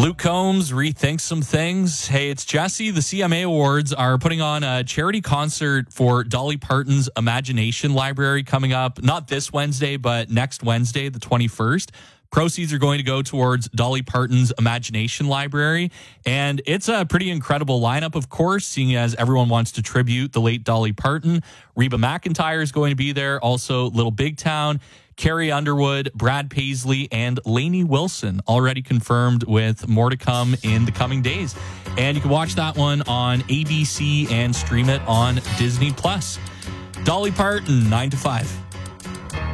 Luke Combs rethinks some things. Hey, it's Jesse. The CMA Awards are putting on a charity concert for Dolly Parton's Imagination Library coming up, not this Wednesday, but next Wednesday, the 21st. Proceeds are going to go towards Dolly Parton's Imagination Library. And it's a pretty incredible lineup, of course, seeing as everyone wants to tribute the late Dolly Parton. Reba McEntire is going to be there. Also, Little Big Town, Carrie Underwood, Brad Paisley, and Lainey Wilson, already confirmed, with more to come in the coming days. And you can watch that one on ABC and stream it on Disney+. Dolly Parton, 9 to 5.